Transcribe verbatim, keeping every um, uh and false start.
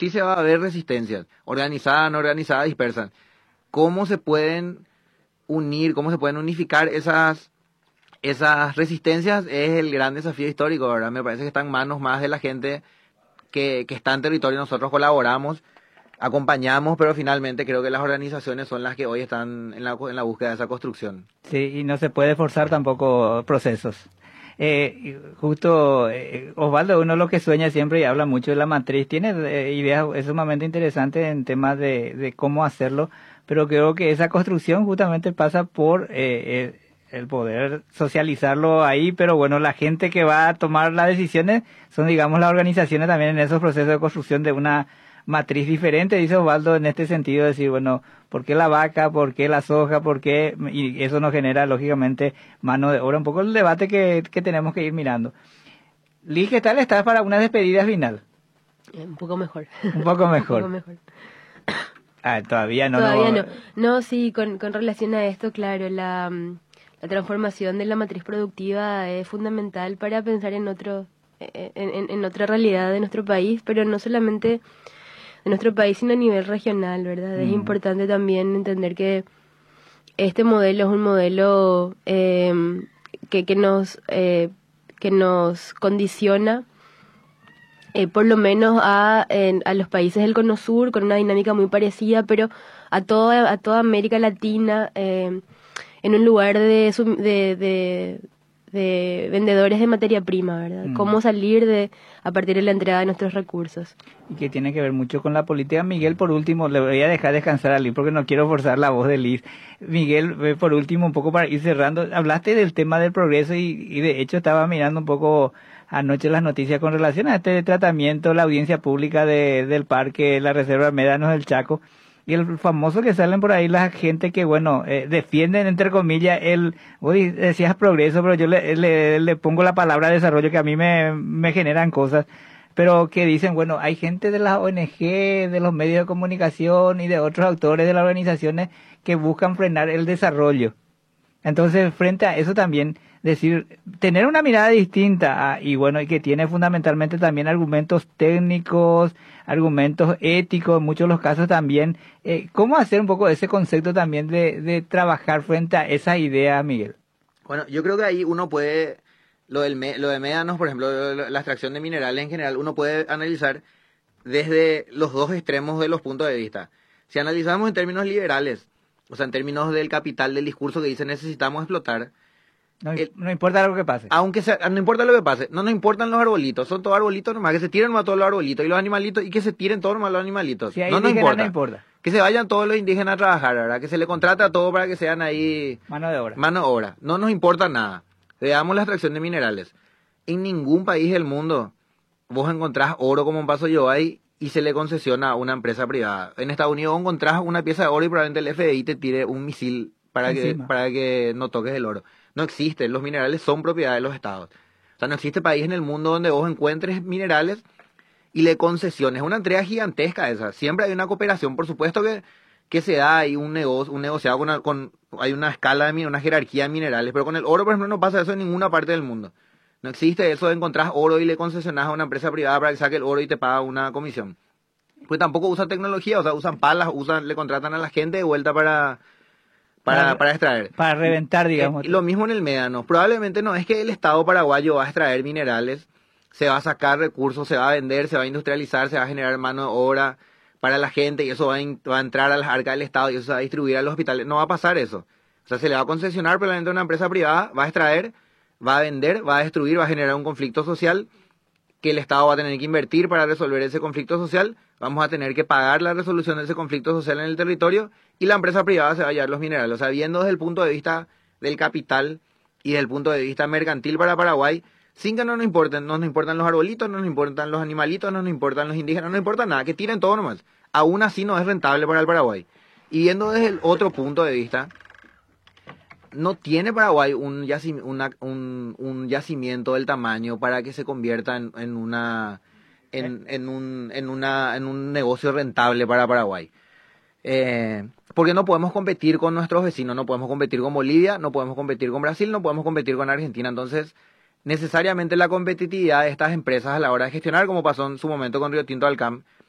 justicia va a haber resistencias, organizadas, no organizadas, dispersas. ¿Cómo se pueden unir, cómo se pueden unificar esas, esas resistencias? Es el gran desafío histórico, ¿verdad? Me parece que está en manos más de la gente que, que está en territorio. Nosotros colaboramos, acompañamos, pero finalmente creo que las organizaciones son las que hoy están en la, en la búsqueda de esa construcción. Sí, y no se puede forzar tampoco procesos. Eh, justo eh, Osvaldo, uno lo que sueña siempre y habla mucho de la matriz, tiene eh, ideas es sumamente interesantes en temas de, de cómo hacerlo, pero creo que esa construcción justamente pasa por eh, eh, el poder socializarlo ahí, pero bueno, la gente que va a tomar las decisiones son, digamos, las organizaciones también en esos procesos de construcción de una matriz diferente, dice Osvaldo, en este sentido, decir, bueno, ¿por qué la vaca? ¿Por qué la soja? ¿Por qué? Y eso nos genera, lógicamente, mano de obra. Un poco el debate que, que tenemos que ir mirando. Liz, ¿qué tal estás para una despedida final? Un poco mejor. Un poco mejor. Un poco mejor. Ah, todavía no. Todavía no. no. No, sí, con, con relación a esto, claro, la, la transformación de la matriz productiva es fundamental para pensar en otro, en, en, en otra realidad de nuestro país, pero no solamente de nuestro país, sino a nivel regional, ¿verdad? Mm. Es importante también entender que este modelo es un modelo eh, que, que nos eh, que nos condiciona eh, por lo menos a, en, a los países del Cono Sur con una dinámica muy parecida, pero a toda a toda América Latina eh, en un lugar de, de, de de vendedores de materia prima, ¿verdad? Mm. Cómo salir de a partir de la entrada de nuestros recursos. Y que tiene que ver mucho con la política. Miguel, por último, le voy a dejar descansar a Liz porque no quiero forzar la voz de Liz. Miguel, por último, un poco para ir cerrando, hablaste del tema del progreso y, y de hecho estaba mirando un poco anoche las noticias con relación a este tratamiento, la audiencia pública de, del parque, la Reserva Médanos del Chaco. Y el famoso que salen por ahí la gente que, bueno, eh, defienden, entre comillas, el, vos decías progreso, pero yo le, le, le pongo la palabra desarrollo que a mí me, me generan cosas, pero que dicen, bueno, hay gente de las O N G, de los medios de comunicación y de otros actores de las organizaciones que buscan frenar el desarrollo. Entonces, frente a eso también, decir, tener una mirada distinta a, y bueno, y que tiene fundamentalmente también argumentos técnicos, argumentos éticos, en muchos de los casos también, eh, ¿cómo hacer un poco ese concepto también de, de trabajar frente a esa idea, Miguel? Bueno, yo creo que ahí uno puede, lo del me, lo de médanos, por ejemplo, la extracción de minerales en general, uno puede analizar desde los dos extremos de los puntos de vista. Si analizamos en términos liberales, o sea, en términos del capital, del discurso que dice necesitamos explotar. No, el, no importa lo que pase. Aunque sea, no importa lo que pase. No nos importan los arbolitos. Son todos arbolitos nomás. Que se tiren nomás todos los arbolitos y los animalitos. Y que se tiren todos nomás los animalitos. Si no nos importa. No importa. Que se vayan todos los indígenas a trabajar, ¿verdad? Que se le contrate a todos para que sean ahí... Mano de obra. Mano de obra. No nos importa nada. Veamos la extracción de minerales. En ningún país del mundo vos encontrás oro como un paso yo ahí y se le concesiona a una empresa privada. En Estados Unidos encontrás una pieza de oro y probablemente el F B I te tire un misil para que, para que no toques el oro. No existe. Los minerales son propiedad de los estados. O sea, no existe país en el mundo donde vos encuentres minerales y le concesiones. Es una entrega gigantesca esa. Siempre hay una cooperación, por supuesto que, que se da ahí un negocio, un negociado con, con, hay una escala, de una jerarquía de minerales, pero con el oro, por ejemplo, no pasa eso en ninguna parte del mundo. No existe eso de encontrar oro y le concesionas a una empresa privada para que saque el oro y te paga una comisión. Pues tampoco usan tecnología, o sea, usan palas, usan, le contratan a la gente de vuelta para, para, para, para extraer. Para reventar, digamos. Eh, lo mismo en el médano. Probablemente no es que el Estado paraguayo va a extraer minerales, se va a sacar recursos, se va a vender, se va a industrializar, se va a generar mano de obra para la gente y eso va a, in, va a entrar a las arcas del Estado y eso se va a distribuir a los hospitales. No va a pasar eso. O sea, se le va a concesionar probablemente a una empresa privada, va a extraer, va a vender, va a destruir, va a generar un conflicto social que el Estado va a tener que invertir para resolver ese conflicto social. Vamos a tener que pagar la resolución de ese conflicto social en el territorio y la empresa privada se va a llevar los minerales. O sea, viendo desde el punto de vista del capital y desde el punto de vista mercantil para Paraguay, sin que no nos importen, no nos importan los arbolitos, no nos importan los animalitos, no nos importan los indígenas, no nos importa nada, que tiren todo nomás. Aún así no es rentable para el Paraguay. Y viendo desde el otro punto de vista, no tiene Paraguay un, yacim, una, un, un yacimiento del tamaño para que se convierta en, en una en, en un en una en un negocio rentable para Paraguay. Eh, porque no podemos competir con nuestros vecinos, no podemos competir con Bolivia, no podemos competir con Brasil, no podemos competir con Argentina. Entonces, necesariamente la competitividad de estas empresas a la hora de gestionar, como pasó en su momento con Río Tinto Alcam,